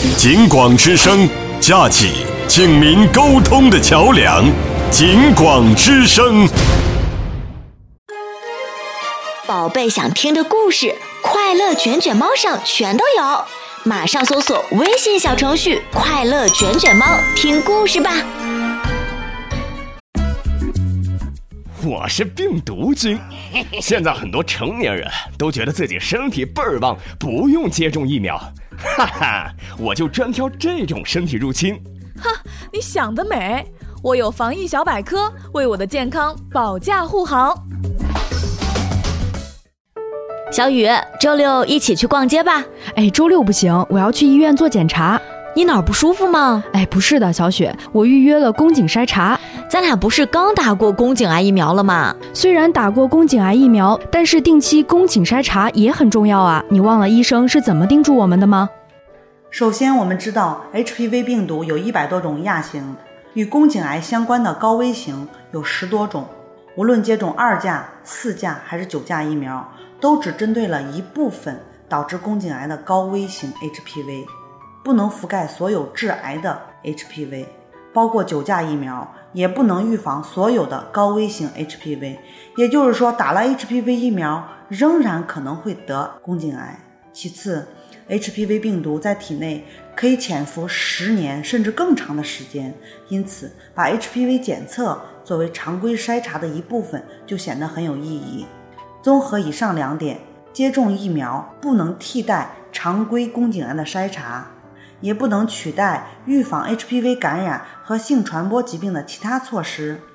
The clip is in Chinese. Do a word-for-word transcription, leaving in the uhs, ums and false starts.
警广之声，架起警民沟通的桥梁。警广之声， 宝贝想听的故事，快乐卷卷猫上全都有，马上搜索微信小程序快乐卷卷猫听故事吧。 我是病毒君，现在很多成年人都觉得自己身体倍儿棒，不用接种疫苗，哈哈，我就专挑这种身体入侵。 哈，你想得美，我有防疫小百科，为我的健康保驾护航。 小雨，周六一起去逛街吧。 哎，周六不行，我要去医院做检查。 你哪儿不舒服吗？ 哎，不是的，小雪，我预约了宫颈筛查。 咱俩不是刚打过宫颈癌疫苗了吗？ 虽然打过宫颈癌疫苗，但是定期宫颈筛查也很重要啊。你忘了医生是怎么叮嘱我们的吗？ 首先，我们知道 H P V 病毒有一百多种亚型，与宫颈癌相关的高危型有十多种。无论接种二价、四价还是九价疫苗，都只针对了一部分导致宫颈癌的高危型 H P V， 不能覆盖所有致癌的 H P V。包括九价疫苗也不能预防所有的高危型 H P V， 也就是说，打了 H P V 疫苗仍然可能会得宫颈癌。其次， H P V 病毒在体内可以潜伏十年甚至更长的时间，因此把 H P V 检测作为常规筛查的一部分就显得很有意义。综合以上两点，接种疫苗不能替代常规宫颈癌的筛查，也不能取代预防 H P V 感染和性传播疾病的其他措施。